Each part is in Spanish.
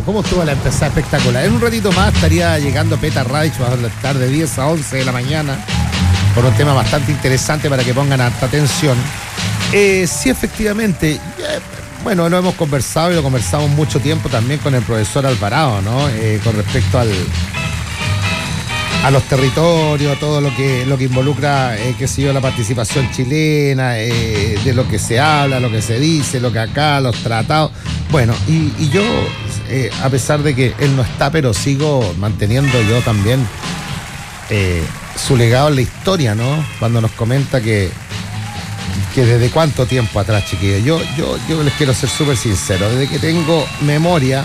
¿Cómo estuvo la empezada? Espectacular. En un ratito más estaría llegando Petar Radich, va a estar de 10 a 11 de la mañana, por un tema bastante interesante para que pongan harta atención. Sí, efectivamente, bueno, lo hemos conversado y lo conversamos mucho tiempo también con el profesor Alvarado, ¿no? Con respecto a los territorios, todo lo que involucra, qué sé yo, la participación chilena, de lo que se habla, lo que se dice, lo que acá, los tratados. Bueno, y yo, a pesar de que él no está, pero sigo manteniendo yo también su legado en la historia, ¿no? Cuando nos comenta que desde cuánto tiempo atrás, chiquillos. Yo les quiero ser súper sincero. Desde que tengo memoria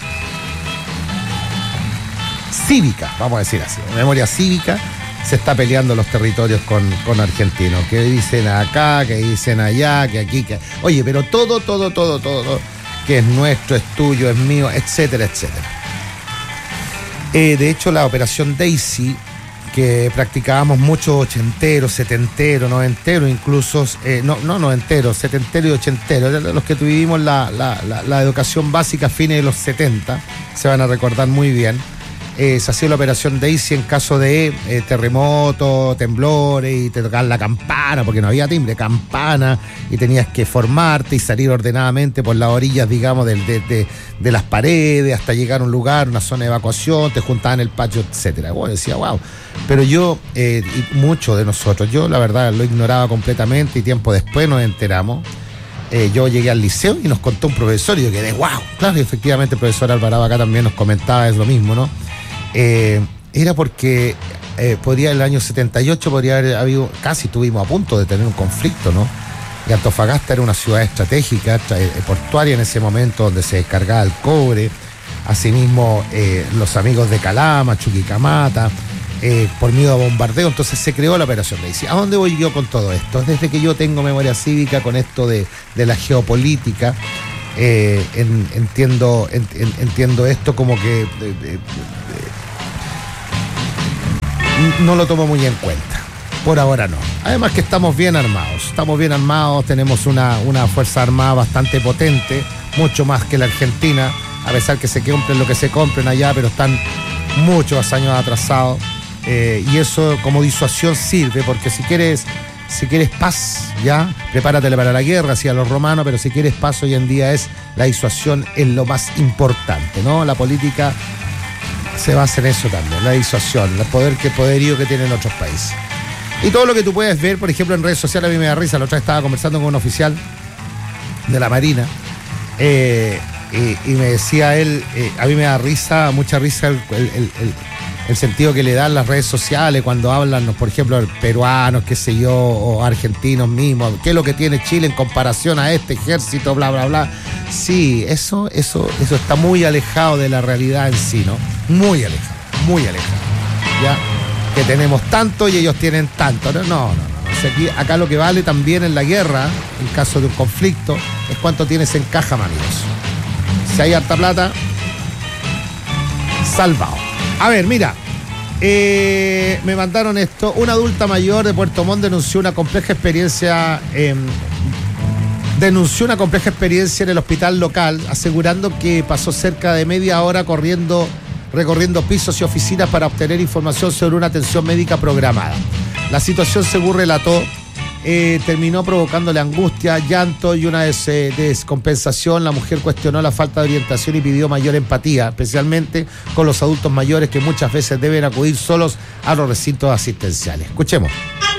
cívica, vamos a decir así, memoria cívica, se está peleando los territorios con argentinos. Que dicen acá, que dicen allá, que aquí, que... Oye, pero todo, que es nuestro, es tuyo, es mío, etcétera, etcétera. De hecho, la operación Daisy, que practicábamos mucho ochentero, setentero, noventero, incluso, no noventero, setentero y ochentero, los que tuvimos la educación básica a fines de los 70, se van a recordar muy bien. Se hacía la operación Daisy en caso de terremotos, temblores, y te tocaban la campana, porque no había timbre, campana, y tenías que formarte y salir ordenadamente por las orillas, digamos, de las paredes, hasta llegar a un lugar, una zona de evacuación, te juntaban en el patio, etcétera. Bueno, decía, wow. Pero yo, y muchos de nosotros, yo la verdad lo ignoraba completamente, y tiempo después nos enteramos. Yo llegué al liceo y nos contó un profesor, y yo quedé, wow. Claro, y efectivamente el profesor Alvarado acá también nos comentaba, es lo mismo, ¿no? Era porque podría, el año 78 podría haber habido, casi estuvimos a punto de tener un conflicto, ¿no? Y Antofagasta era una ciudad estratégica, portuaria en ese momento, donde se descargaba el cobre. Asimismo, los amigos de Calama, Chuquicamata, por miedo a bombardeo. Entonces se creó la operación Daisy. ¿A dónde voy yo con todo esto? Desde que yo tengo memoria cívica, con esto de la geopolítica, entiendo esto como que no lo tomo muy en cuenta. Por ahora no. Además que estamos bien armados, tenemos una fuerza armada bastante potente, mucho más que la Argentina, a pesar que se compren lo que se compren allá, pero están muchos años atrasados, y eso como disuasión sirve, porque si quieres paz, ya, prepáratele para la guerra, decían los romanos, pero si quieres paz hoy en día la disuasión es lo más importante, ¿no? La política se basa en eso también, la disuasión, el poderío que tienen otros países. Y todo lo que tú puedes ver, por ejemplo, en redes sociales, a mí me da risa. La otra vez estaba conversando con un oficial de la Marina, y me decía él, a mí me da mucha risa el sentido que le dan las redes sociales cuando hablan, por ejemplo, peruanos, qué sé yo, o argentinos mismos, qué es lo que tiene Chile en comparación a este ejército, bla, bla, bla. Sí, eso está muy alejado de la realidad en sí, ¿no? Muy alejado, ¿ya? Que tenemos tanto y ellos tienen tanto. No. O sea, acá lo que vale también en la guerra, en caso de un conflicto, es cuánto tienes en caja, amigos. Si hay harta plata, salvado. A ver, mira, me mandaron esto. Una adulta mayor de Puerto Montt denunció una compleja experiencia en el hospital local, asegurando que pasó cerca de media hora recorriendo pisos y oficinas para obtener información sobre una atención médica programada. La situación, según relató, terminó provocándole angustia, llanto y una descompensación. La mujer cuestionó la falta de orientación y pidió mayor empatía, especialmente con los adultos mayores que muchas veces deben acudir solos a los recintos asistenciales. Escuchemos.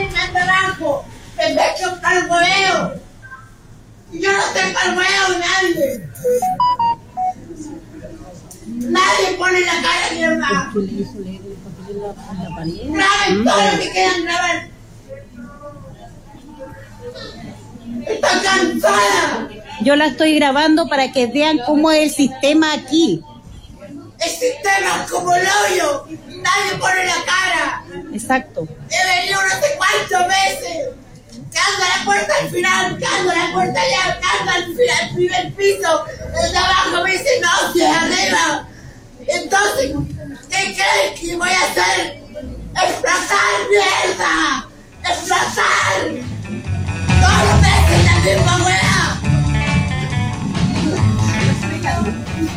Yo no tengo el huevo, nadie. Nadie pone la cara de verdad. Graben todo lo que quieran grabar. Estoy cansada. Yo la estoy grabando para que vean cómo es el sistema aquí. El sistema es como el hoyo. Nadie pone la cara. Exacto. He venido no sé cuántas veces. Canta la puerta al final, canta la puerta allá, canta al final, primer piso. Desde abajo me dice no, si es arriba. Entonces, ¿qué creen que voy a hacer? ¡Explotar, mierda! ¡Explotar! ¡Dos veces la misma wea! ¿Qué?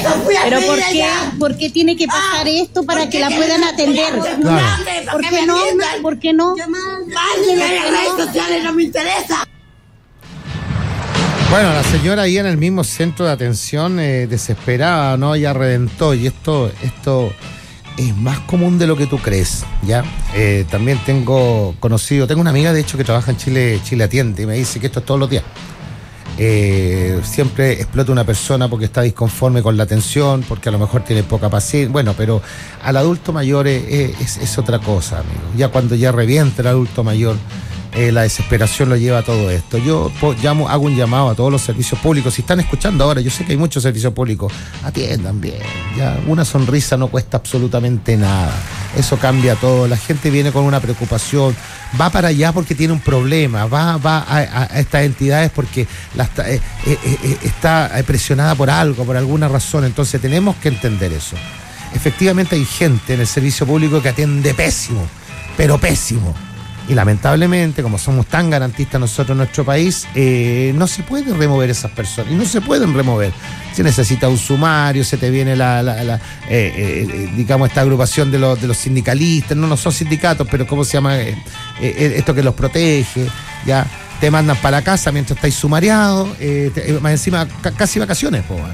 eso fui a Pero pedir ¿por qué, allá. por qué tiene que pasar esto para Porque que la puedan atender? Claro. ¿Por qué no? ¿Por qué no? Mándenme a las redes sociales, no me interesa. Bueno, la señora ahí en el mismo centro de atención desesperada, ¿no? Ya reventó y esto es más común de lo que tú crees, ¿ya? También tengo una amiga de hecho que trabaja en Chile Atiende y me dice que esto es todos los días. Siempre explota una persona porque está disconforme con la atención, porque a lo mejor tiene poca paciencia, bueno, pero al adulto mayor es otra cosa, amigo. Ya cuando ya revienta el adulto mayor, la desesperación lo lleva a todo esto. Yo hago un llamado a todos los servicios públicos. Si están escuchando ahora, yo sé que hay muchos servicios públicos, atiendan bien. Ya una sonrisa no cuesta absolutamente nada. Eso cambia todo. La gente viene con una preocupación, va para allá porque tiene un problema, va a estas entidades porque está presionada por algo, por alguna razón. Entonces tenemos que entender eso. Efectivamente hay gente en el servicio público que atiende pésimo, pero pésimo. Y lamentablemente, como somos tan garantistas nosotros en nuestro país, no se pueden remover esas personas. Y no se pueden remover. Se necesita un sumario, se te viene digamos, esta agrupación de los sindicalistas. No son sindicatos, pero ¿cómo se llama? Esto que los protege, ya. Te mandan para la casa mientras estáis sumariados. Más encima, casi vacaciones, po.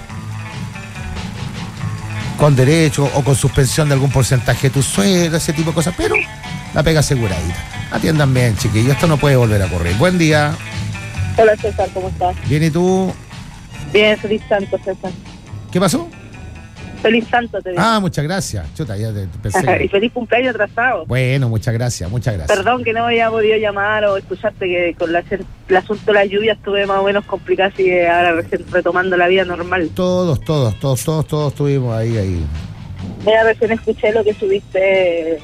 Con derecho o con suspensión de algún porcentaje de tu sueldo, ese tipo de cosas. Pero la pega aseguradita. Atiendan bien, chiquillos. Esto no puede volver a ocurrir. Buen día. Hola César, ¿cómo estás? Bien, ¿y tú? Bien, feliz santo César. ¿Qué pasó? Feliz santo te digo. Muchas gracias. Chuta, ya te pensé. Y feliz cumpleaños atrasado. Bueno, muchas gracias. Perdón que no había podido llamar o escucharte, que con el asunto de la lluvia estuve más o menos complicado, así que ahora recién retomando la vida normal. Todos estuvimos ahí. Mira, recién escuché lo que subiste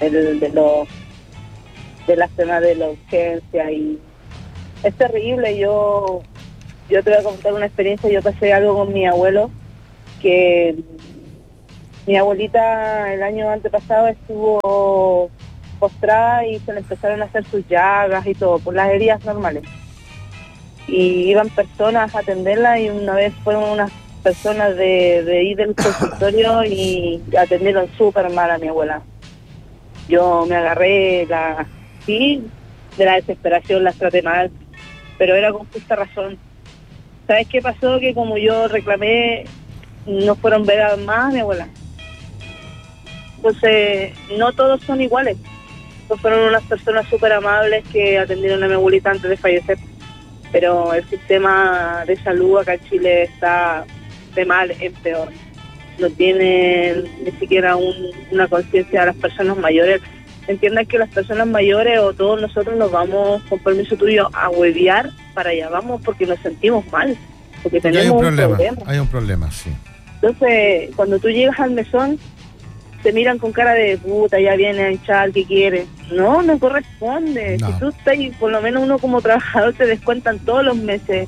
de la escena de la urgencia y es terrible. Yo te voy a contar una experiencia. Yo pasé algo con mi abuelo, que mi abuelita el año antepasado estuvo postrada y se le empezaron a hacer sus llagas y todo, por las heridas normales. Y iban personas a atenderla y una vez fueron unas personas de ir del consultorio y atendieron súper mal a mi abuela. Yo me agarré de la desesperación, las traté mal, pero era con justa razón. ¿Sabes qué pasó? Que como yo reclamé, no fueron ver más a mi abuela. Entonces, no todos son iguales. Fueron unas personas súper amables que atendieron a mi abuelita antes de fallecer. Pero el sistema de salud acá en Chile está de mal en peor. No tienen ni siquiera una conciencia de las personas mayores. Entiendan que las personas mayores o todos nosotros nos vamos, con permiso tuyo, a huevear para allá. Vamos porque nos sentimos mal. Porque tenemos un problema. Hay un problema, sí. Entonces, cuando tú llegas al mesón, te miran con cara de puta, ya viene a hinchar, ¿qué quiere? No corresponde. No. Si tú estás, por lo menos uno como trabajador te descuentan todos los meses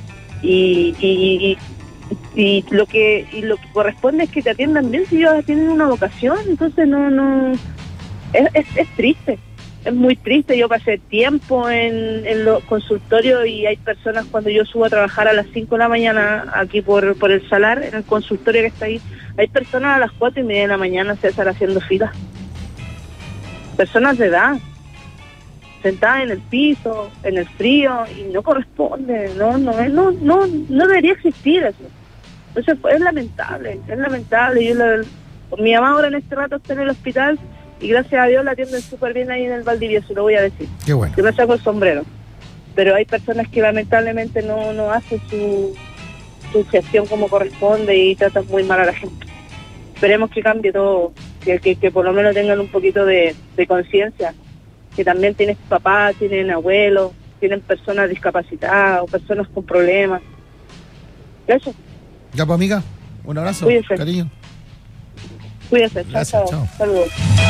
y lo que corresponde es que te atiendan bien. Si ellos tienen una vocación, entonces es triste. Es muy triste. Yo pasé tiempo en los consultorios y hay personas, cuando yo subo a trabajar a las 5 de la mañana aquí por el Salar, en el consultorio que está ahí, hay personas a las 4:30 de la mañana, César, haciendo filas. Personas de edad, sentadas en el piso, en el frío, y no corresponde. No debería existir eso. Entonces es lamentable. Mi mamá ahora en este rato está en el hospital y gracias a Dios la atienden súper bien ahí en el Valdivieso, lo voy a decir. Qué bueno. Yo me saco el sombrero. Pero hay personas que lamentablemente no hacen su gestión como corresponde y tratan muy mal a la gente. Esperemos que cambie todo, que por lo menos tengan un poquito de conciencia, que también tienen papás, tienen abuelos, tienen personas discapacitadas o personas con problemas. Eso. Ya pues, amiga, un abrazo, Cuídense. cariño. Cuídense, Gracias, chao. Saludos.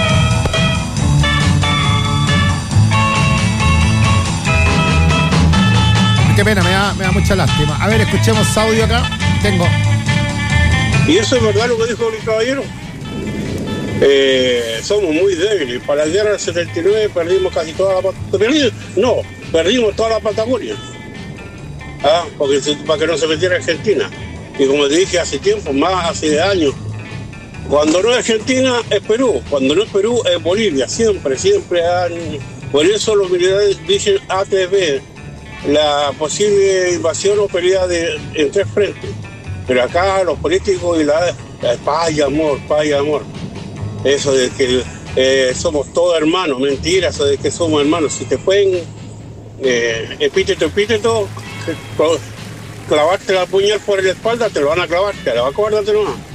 Qué pena, me da mucha lástima. A ver, escuchemos audio acá. Tengo. Y eso es verdad lo que dijo el caballero. Somos muy débiles. Para la guerra del 79 perdimos casi toda la Patagonia. No, perdimos toda la Patagonia. Para que no se metiera Argentina. Y como te dije hace tiempo, más hace años, cuando no es Argentina es Perú, cuando no es Perú es Bolivia, siempre han... Por eso los militares dicen ATV, la posible invasión o pelea en 3 frentes. Pero acá los políticos y la paz y amor. Eso de que somos todos hermanos, mentira, eso de que somos hermanos. Si te pueden epíteto, clavarte la puñal por la espalda, te lo van a clavar, te la va a cobrar, date nomás.